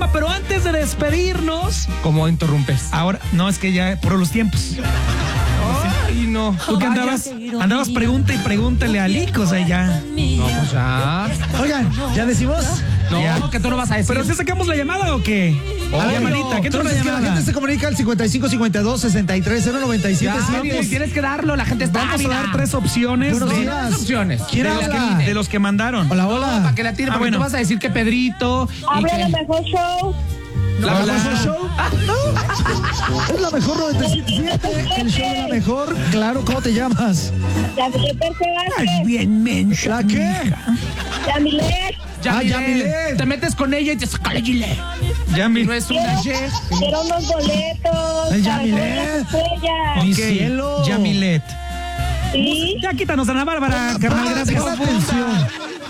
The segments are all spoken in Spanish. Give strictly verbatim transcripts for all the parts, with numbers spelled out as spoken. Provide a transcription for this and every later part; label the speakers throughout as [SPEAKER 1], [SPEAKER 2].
[SPEAKER 1] pero antes de despedirnos...
[SPEAKER 2] ¿Cómo interrumpes?
[SPEAKER 1] Ahora, no, es que ya por los tiempos.
[SPEAKER 2] Ay, no.
[SPEAKER 1] ¿Tú qué andabas? Andabas pregunta y pregúntale a Lico, o sea, ya.
[SPEAKER 2] No, pues ya.
[SPEAKER 3] Oigan, ¿ya decimos?
[SPEAKER 2] No,
[SPEAKER 1] Ya.
[SPEAKER 2] que tú no vas a decir.
[SPEAKER 1] ¿Pero si sacamos la llamada o qué?
[SPEAKER 3] A ver,
[SPEAKER 1] llamadita, ¿qué tal la
[SPEAKER 3] entonces que la
[SPEAKER 1] llamada?
[SPEAKER 3] gente se comunica al cincuenta y cinco cincuenta y dos sesenta y tres cero noventa y siete.
[SPEAKER 2] Ya,
[SPEAKER 3] Pues,
[SPEAKER 2] tienes que darlo, la gente está
[SPEAKER 1] Vamos a
[SPEAKER 2] ávida.
[SPEAKER 1] dar tres opciones
[SPEAKER 3] Buenos
[SPEAKER 1] de,
[SPEAKER 3] días.
[SPEAKER 2] opciones.
[SPEAKER 3] ¿Quién
[SPEAKER 1] de, los
[SPEAKER 3] habla?
[SPEAKER 1] que, de los que mandaron.
[SPEAKER 3] Hola,
[SPEAKER 2] No,
[SPEAKER 3] hola.
[SPEAKER 2] para que la tire,
[SPEAKER 1] Ah,
[SPEAKER 2] porque
[SPEAKER 1] bueno.
[SPEAKER 2] tú vas a decir que Pedrito. y
[SPEAKER 4] Habla
[SPEAKER 2] que-
[SPEAKER 4] la mejor show.
[SPEAKER 2] La
[SPEAKER 3] ¿La
[SPEAKER 2] verdad.
[SPEAKER 3] mejor show? Es la mejor noventa y siete punto siete, el show de la mejor. Claro, ¿cómo te llamas?
[SPEAKER 4] Yamilet Vázquez.
[SPEAKER 1] Bien mensa.
[SPEAKER 3] ¿La qué?
[SPEAKER 4] Yamilet.
[SPEAKER 2] Yamilet.
[SPEAKER 3] Ah, Yamilet.
[SPEAKER 2] Te metes con ella y te saca la gilet.
[SPEAKER 1] Ya mi...
[SPEAKER 2] No es una
[SPEAKER 4] Quiero,
[SPEAKER 2] Y.
[SPEAKER 4] quiero unos boletos.
[SPEAKER 3] Ay,
[SPEAKER 4] para
[SPEAKER 3] Yamilet.
[SPEAKER 4] ver las estrellas.
[SPEAKER 3] Mi
[SPEAKER 1] Ok,
[SPEAKER 3] cielo.
[SPEAKER 1] Yamilet.
[SPEAKER 4] Sí,
[SPEAKER 1] Ya quítanos a Ana Bárbara, carnal,
[SPEAKER 3] Pon
[SPEAKER 1] gracias.
[SPEAKER 3] atención.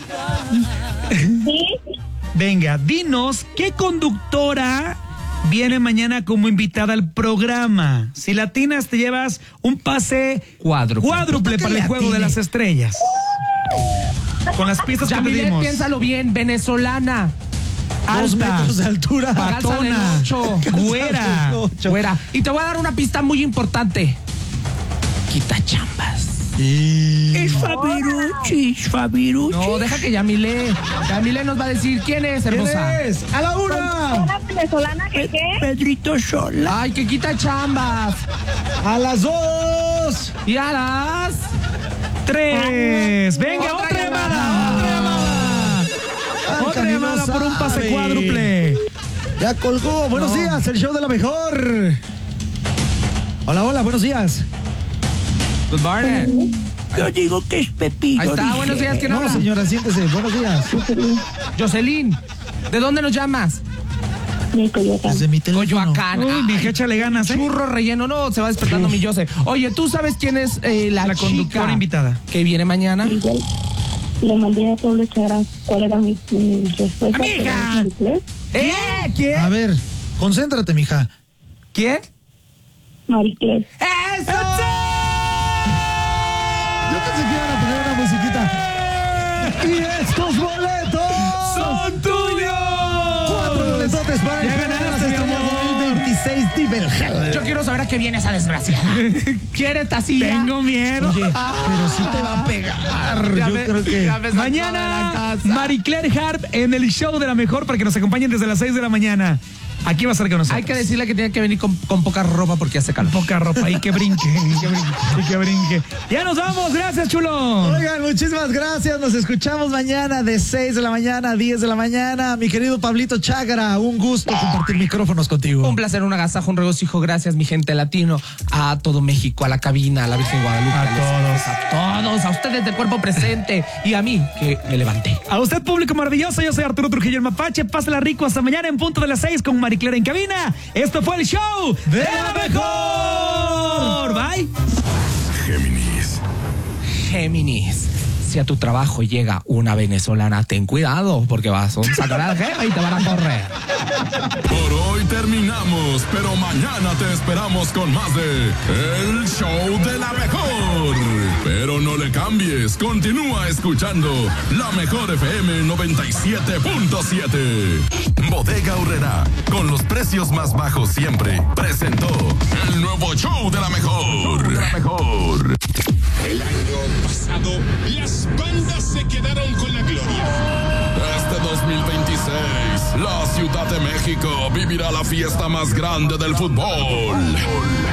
[SPEAKER 4] sí.
[SPEAKER 1] Venga, dinos, ¿qué conductora viene mañana como invitada al programa? Si latinas, te llevas un pase
[SPEAKER 2] Cuádruple.
[SPEAKER 1] cuádruple
[SPEAKER 3] Puta que
[SPEAKER 1] para el
[SPEAKER 3] le
[SPEAKER 1] juego de
[SPEAKER 3] atine.
[SPEAKER 1] las estrellas. Con las pistas que te
[SPEAKER 2] Yamilet,
[SPEAKER 1] dimos.
[SPEAKER 2] piénsalo bien, venezolana.
[SPEAKER 3] Dos
[SPEAKER 1] Alta,
[SPEAKER 3] metros de altura.
[SPEAKER 2] Calza del
[SPEAKER 1] patona,
[SPEAKER 2] ocho.
[SPEAKER 1] güera.
[SPEAKER 2] Fuera. Y te voy a dar una pista muy importante. Quita chambas.
[SPEAKER 3] Y...
[SPEAKER 1] Es Fabiruchi, es Fabiruchi.
[SPEAKER 2] No, deja que Yamilet. Yamilet nos va a decir quién es,
[SPEAKER 3] ¿Quién
[SPEAKER 2] hermosa.
[SPEAKER 3] es? ¡A la una!
[SPEAKER 4] Una venezolana que qué.
[SPEAKER 1] Pedrito Sola.
[SPEAKER 2] Ay, que quita chambas.
[SPEAKER 3] ¡A las dos!
[SPEAKER 2] Y a las.
[SPEAKER 1] Tres. Venga,
[SPEAKER 2] Otra
[SPEAKER 1] otra
[SPEAKER 2] llamada.
[SPEAKER 1] llamada, otra llamada.
[SPEAKER 3] Ay,
[SPEAKER 1] Otra
[SPEAKER 3] Camilo
[SPEAKER 1] llamada por un pase
[SPEAKER 3] sabe.
[SPEAKER 1] cuádruple.
[SPEAKER 3] Ya colgó. Buenos
[SPEAKER 2] No.
[SPEAKER 3] días, el show de la mejor. Hola, hola, buenos días.
[SPEAKER 2] Good morning.
[SPEAKER 1] Yo digo que es Pepillo.
[SPEAKER 2] Ahí está,
[SPEAKER 1] dije.
[SPEAKER 2] buenos días, ¿quién
[SPEAKER 3] No,
[SPEAKER 2] habla?
[SPEAKER 3] señora, siéntese. Buenos días.
[SPEAKER 2] Jocelyn, ¿de dónde nos llamas?
[SPEAKER 4] De Coyoacán.
[SPEAKER 3] Desde mi teléfono.
[SPEAKER 2] Coyoacán.
[SPEAKER 1] Uy,
[SPEAKER 2] Ay,
[SPEAKER 1] dije, échale ganas, ¿eh?
[SPEAKER 2] Churro relleno, no, se va despertando mi Jose. Oye, ¿tú sabes quién es eh, la,
[SPEAKER 1] La
[SPEAKER 2] chica
[SPEAKER 1] conductora invitada.
[SPEAKER 2] que viene mañana?
[SPEAKER 4] Igual le mandé a todo el Instagram cuál era mi, mi respuesta.
[SPEAKER 1] ¡Amiga!
[SPEAKER 4] En inglés.
[SPEAKER 2] ¿Eh? ¿Quién?
[SPEAKER 3] A ver, concéntrate, mija.
[SPEAKER 2] ¿Quién?
[SPEAKER 4] Mariclés.
[SPEAKER 2] ¡Eso!
[SPEAKER 3] Yo pensé que iban a poner una musiquita. Y estos boletos
[SPEAKER 1] ¡Son tuyos!
[SPEAKER 3] Cuatro boletotes para
[SPEAKER 1] Ya
[SPEAKER 3] el
[SPEAKER 1] ganaste, mi amor.
[SPEAKER 3] veintiséis Nivel.
[SPEAKER 2] Yo quiero saber a qué viene esa desgraciada. ¿Quiere tacilla?
[SPEAKER 1] Tengo miedo.
[SPEAKER 3] Oye, pero sí te va a pegar.
[SPEAKER 2] Ya
[SPEAKER 3] Yo
[SPEAKER 2] me-
[SPEAKER 3] creo que...
[SPEAKER 2] ya me sacó de la
[SPEAKER 1] Mañana,
[SPEAKER 2] casa.
[SPEAKER 1] Marie Claire Harp en el show de la mejor para que nos acompañen desde las seis de la mañana. Aquí va a estar con nosotros.
[SPEAKER 2] Hay que decirle que tiene que venir con, con poca ropa porque hace calor.
[SPEAKER 1] Poca ropa y que brinque, y que brinque, y que brinque. Ya nos vamos, gracias, chulo.
[SPEAKER 3] Oigan, muchísimas gracias. Nos escuchamos mañana de seis de la mañana a diez de la mañana. Mi querido Pablito Chágara, un gusto compartir micrófonos contigo.
[SPEAKER 2] Un placer, un agasajo, un regocijo. Gracias, mi gente latino, a todo México, a la cabina, a la Virgen Guadalupe.
[SPEAKER 1] A
[SPEAKER 2] los-
[SPEAKER 1] todos.
[SPEAKER 2] A todos, a ustedes de cuerpo presente y a mí, que me levanté.
[SPEAKER 1] A usted, público maravilloso, yo soy Arturo Trujillo el Mapache. Pásala rico hasta mañana en punto de las seis con Marie Claire en cabina. Esto fue el show de la mejor. Bye.
[SPEAKER 5] Géminis.
[SPEAKER 2] Géminis. Si a tu trabajo llega una venezolana, ten cuidado, porque vas a sacar al jefe y te van a correr.
[SPEAKER 5] Por hoy terminamos, pero mañana te esperamos con más de El Show de la Mejor. Pero no le cambies, continúa escuchando La Mejor F M noventa y siete punto siete. Bodega Aurrerá, con los precios más bajos siempre, presentó el nuevo Show de la Mejor. De la Mejor.
[SPEAKER 6] El año pasado, las bandas se quedaron con la gloria.
[SPEAKER 5] Este dos mil veintiséis, la Ciudad de México vivirá la fiesta más grande del fútbol.